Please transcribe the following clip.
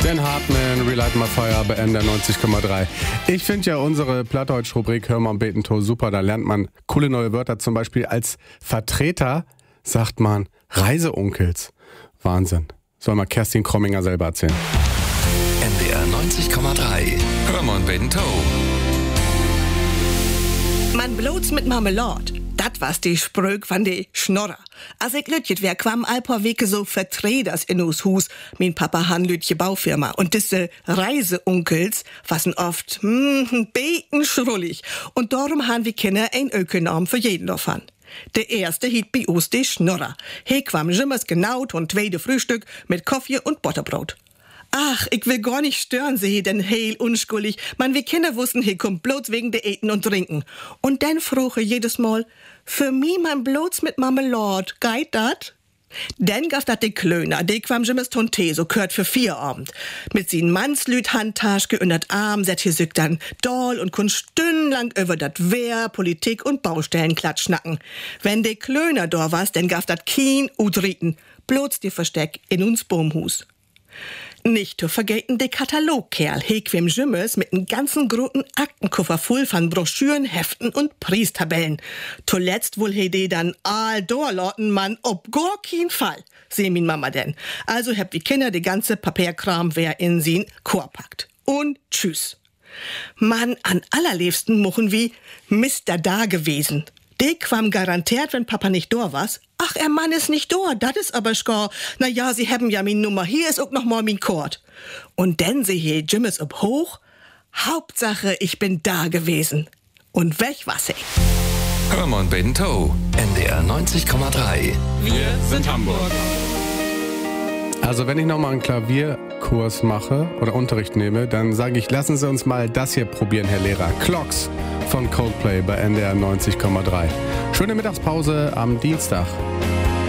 Dan Hartman, Relight My Fire bei NDR 90,3. Ich finde ja unsere Plattdeutsch-Rubrik Hör mal und beten to super. Da lernt man coole neue Wörter. Zum Beispiel als Vertreter sagt man Reiseunkels. Wahnsinn. Soll mal Kerstin Kromminger selber erzählen. NDR 90,3. Hör mal und beten to. Man bloß mit Marmelade. Dat was die Sprüch van de Schnorrer. Als ich lütjet wär, kwam ein paar Wege so Vertreters in us Hus. Mein Papa han lütje Baufirma. Und diese Reiseunkels wasen oft, beten schrullig. Und darum han wir Kinder ein Ökonom für jeden davon. Der erste hielt bei uns die Schnorrer. He kwam jimmers genaut und zweite Frühstück mit Kaffee und Butterbrot. Ach, ich will gar nicht stören, sie denn heil unschuldig. Man, wir Kinder wussten, he kommt bloß wegen de Eten und Trinken. Und dann fruche jedes Mal, für mi man bloß mit Marmelade, geht dat? Dann gaf dat de Klöner, de kwam jimmers Tonte, so gehört für 4 Abend. Mit sin Mannslüt Handtaschke und dat Arm, set hier sück dann doll und kun stundenlang über dat Wehr, Politik und Baustellen klatschnacken. Wenn de Klöner da was, dann gaf dat Kien udriten, bloß die Versteck in uns Baumhus. Nicht zu vergessen de Katalogkerl, hequem Jimmers mit einem ganzen großen Aktenkoffer voll von Broschüren, Heften und Priestabellen. Zuletzt wohl he de dann all dorloten, man, ob gar kein Fall, seh min Mama denn. Also hab wie Kinder de ganze Papierkram wer in sin Korb packt. Und tschüss. Man, an allerliebsten mochen wie Mr. Da gewesen. De kwam garantiert, wenn Papa nicht da was. Ach, er Mann ist nicht da, dat is aber schgar. Na ja, sie haben ja min Nummer, hier ist auch noch mal min Kord. Und denn sie hier Jimmers ob hoch. Hauptsache, ich bin da gewesen. Und weg war sie. Hör mal und beten to. NDR 90,3. Wir sind Hamburg. Also wenn ich nochmal einen Klavierkurs mache oder Unterricht nehme, dann sage ich, lassen Sie uns mal das hier probieren, Herr Lehrer. Clocks von Coldplay bei NDR 90,3. Schöne Mittagspause am Dienstag.